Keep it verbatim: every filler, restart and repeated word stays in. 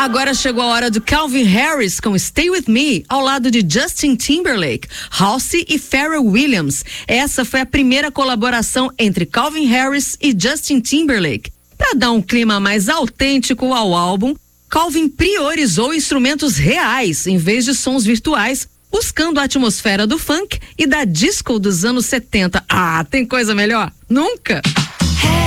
Agora chegou a hora do Calvin Harris com Stay With Me, ao lado de Justin Timberlake, Halsey e Pharrell Williams. Essa foi a primeira colaboração entre Calvin Harris e Justin Timberlake. Para dar um clima mais autêntico ao álbum, Calvin priorizou instrumentos reais em vez de sons virtuais, buscando a atmosfera do funk e da disco dos anos setenta. Ah, tem coisa melhor? Nunca!